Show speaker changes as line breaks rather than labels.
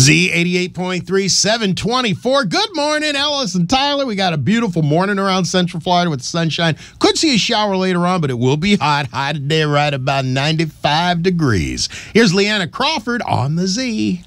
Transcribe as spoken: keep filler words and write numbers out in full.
Z eighty-eight point three, seven twenty-four. Good morning, Ellis and Tyler. We got a beautiful morning around Central Florida with sunshine. Could see a shower later on, but it will be hot. High today right about ninety-five degrees. Here's Leanna Crawford on the Z.